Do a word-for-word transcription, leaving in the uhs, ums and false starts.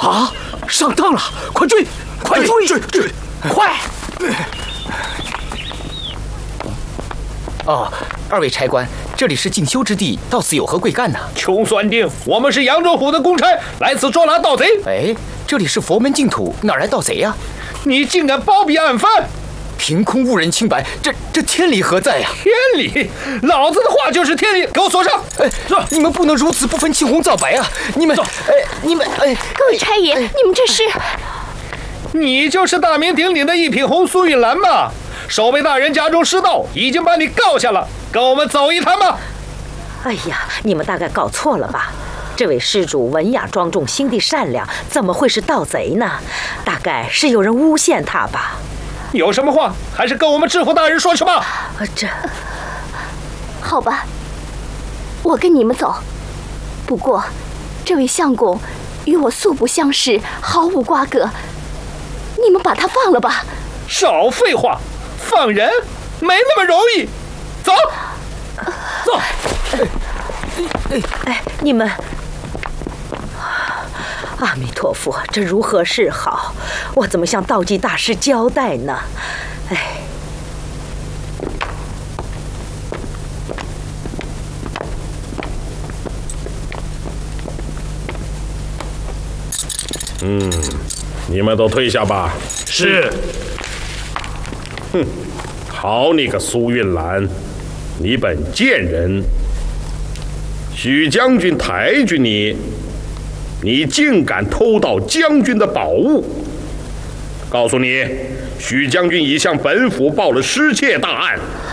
啊！上当了！快追！快追！ 追追！ 快！哦，二位差官，这里是禁修之地，到此有何贵干呢？ 穷酸丁，我们是扬州府的公差，来此捉拿盗贼。 哎，这里是佛门净土，哪来盗贼呀？ 你竟敢包庇案犯！ 凭空误人清白，这这天理何在呀？ 天理！老子的话就是天理，给我锁上！ 哎，你们不能如此不分青红皂白啊！你们，哎，你们，哎， 各位差爷，你们这是？ 你就是大名鼎鼎的一品红苏玉兰嘛？守备大人家中失盗，已经把你告下了，跟我们走一趟吧。 哎呀，你们大概搞错了吧？这位施主文雅庄重，心地善良，怎么会是盗贼呢？大概是有人诬陷他吧。 有什么话，还是跟我们知府大人说去吧。 啊，这， 好吧，我跟你们走。不过，这位相公与我素不相识，毫无瓜葛，你们把他放了吧。 少废话，放人没那么容易。走，走。 哎哎，你们。阿弥陀佛，这如何是好？我怎么向道济大师交代呢？哎， 嗯，你们都退下吧。 是。 哼，好你个苏运兰，你本贱人！许将军抬举你。你竟敢偷盗将军的宝物！告诉你，许将军已向本府报了失窃大案，